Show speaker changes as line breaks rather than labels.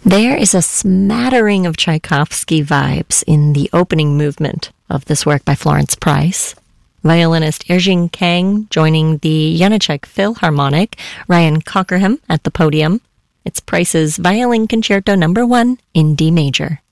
There is a smattering of Tchaikovsky vibes in the opening movement of this work by Florence Price. Violinist Erjing Kang joining the Janáček Philharmonic, Ryan Cockerham at the podium. It's Price's Violin Concerto No. 1 in D major.